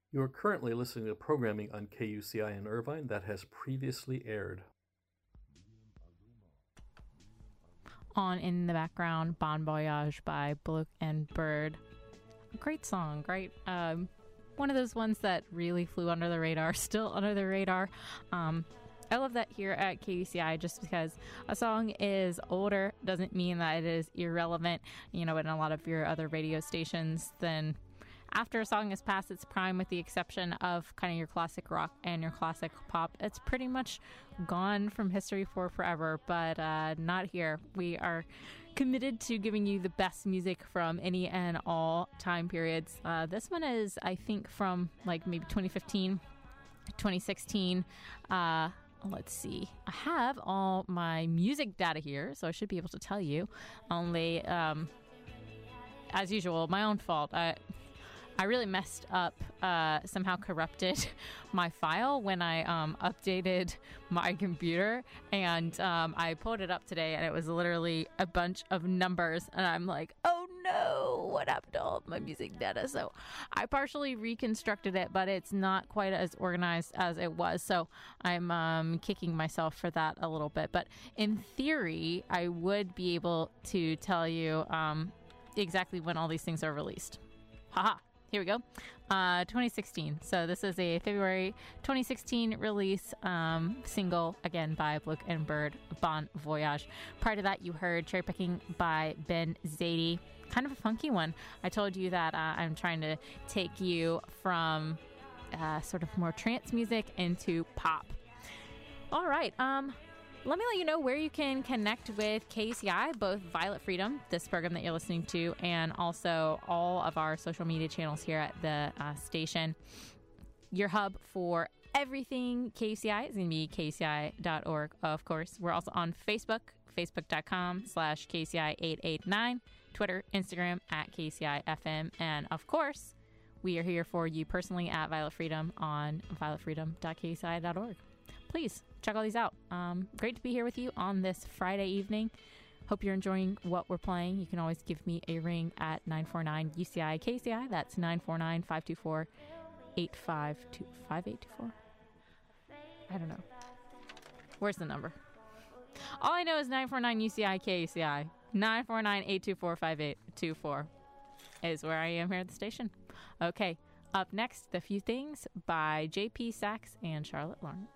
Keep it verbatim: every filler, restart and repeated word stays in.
You are currently listening to programming on K U C I in Irvine that has previously aired. On in the background, Bon Voyage by Book and Bird. Great song, great. Um, one of those ones that really flew under the radar, still under the radar. Um, I love that here at K U C I just because a song is older doesn't mean that it is irrelevant. You know, in a lot of your other radio stations, then after a song has passed its prime, with the exception of kind of your classic rock and your classic pop, it's pretty much gone from history for forever, but uh, not here. We are committed to giving you the best music from any and all time periods. Uh, this one is, I think, from like maybe twenty fifteen, twenty sixteen. Uh, let's see. I have all my music data here, so I should be able to tell you. Only, um, as usual, my own fault. I... I really messed up, uh, somehow corrupted my file when I um, updated my computer, and um, I pulled it up today, and it was literally a bunch of numbers, and I'm like, oh no, what happened to all of my music data? So I partially reconstructed it, but it's not quite as organized as it was, so I'm um, kicking myself for that a little bit. But in theory, I would be able to tell you um, exactly when all these things are released. Haha. Here we go. Uh, twenty sixteen. So this is a February twenty sixteen release, um, single, again, by Book and Bird, Bon Voyage. Prior to that, you heard Cherry Picking by Ben Zadie. Kind of a funky one. I told you that uh, I'm trying to take you from uh, sort of more trance music into pop. All right. Um, let me let you know where you can connect with K U C I, both Violet Freedom, this program that you're listening to, and also all of our social media channels here at the uh, station. Your hub for everything K U C I is going to be K U C I dot org, of course. We're also on Facebook, facebook.com slash KUCI889, Twitter, Instagram at K U C I F M, and of course, we are here for you personally at Violet Freedom on violet freedom dot K U C I dot org. Please check all these out. Um, great to be here with you on this Friday evening. Hope you're enjoying what we're playing. You can always give me a ring at nine four nine U C I K C I. That's nine four nine, five two four, eight five two five eight two four. I don't know. Where's the number? All I know is nine four nine U C I K C I. nine four nine, eight two four, five eight two four is where I am here at the station. Okay, up next, The Few Things by J P Sachs and Charlotte Lawrence.